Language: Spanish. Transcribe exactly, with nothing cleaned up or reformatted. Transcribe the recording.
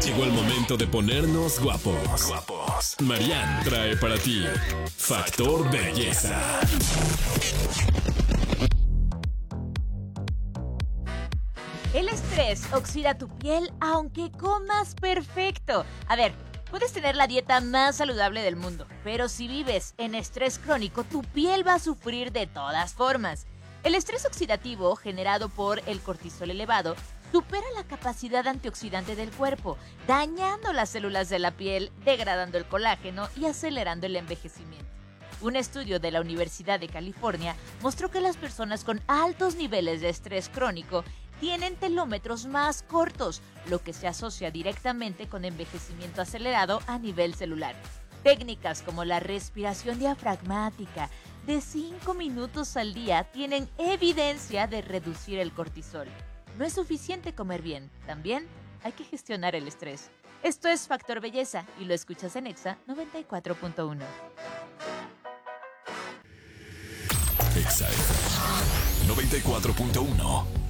Llegó el momento de ponernos guapos. Guapos. Marianne trae para ti Factor Belleza. El estrés oxida tu piel aunque comas perfecto. A ver, puedes tener la dieta más saludable del mundo, pero si vives en estrés crónico, tu piel va a sufrir de todas formas. El estrés oxidativo generado por el cortisol elevado supera la capacidad antioxidante del cuerpo, dañando las células de la piel, degradando el colágeno y acelerando el envejecimiento. Un estudio de la Universidad de California mostró que las personas con altos niveles de estrés crónico tienen telómetros más cortos, lo que se asocia directamente con envejecimiento acelerado a nivel celular. Técnicas como la respiración diafragmática de cinco minutos al día tienen evidencia de reducir el cortisol. No es suficiente comer bien, también hay que gestionar el estrés. Esto es Factor Belleza y lo escuchas en Exa noventa y cuatro punto uno. Exa noventa y cuatro punto uno.